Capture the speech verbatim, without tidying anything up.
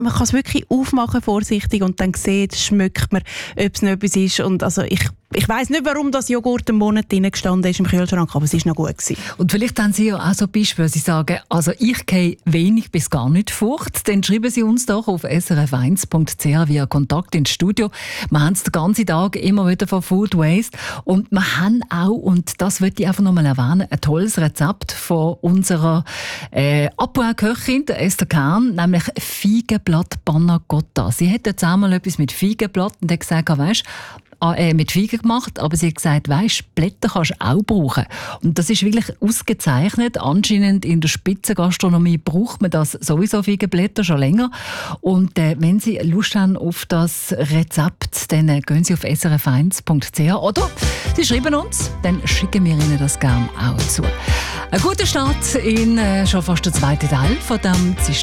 man kann es wirklich aufmachen vorsichtig und dann sieht, schmeckt man, ob es noch etwas ist. Und also ich Ich weiss nicht, warum das Joghurt einen Monat drin gestanden ist im Kühlschrank, aber es war noch gut gewesen. Und vielleicht haben Sie ja auch so Beispiele, Sie sagen, also ich gehe wenig bis gar nicht fort. Dann schreiben Sie uns doch auf s r f eins punkt c h via Kontakt ins Studio. Wir haben es den ganzen Tag immer wieder von Food Waste. Und wir haben auch, und das möchte ich einfach noch mal erwähnen, ein tolles Rezept von unserer äh, Apoa-Köchin, der Esther Kern, nämlich Feigenblatt Panna Cotta. Sie hat jetzt einmal etwas mit Feigenblatt und hat gesagt, weisst, äh, mit Feigen gemacht, aber sie hat gesagt, weisst, Blätter kannst du auch brauchen. Und das ist wirklich ausgezeichnet. Anscheinend in der Spitzengastronomie braucht man das sowieso, Feigenblätter, schon länger. Und äh, wenn Sie Lust haben auf das Rezept, dann äh, gehen Sie auf s r f eins punkt c h oder Sie schreiben uns, dann schicken wir Ihnen das gerne auch zu. Ein guter Start in äh, schon fast der zweite Teil von dem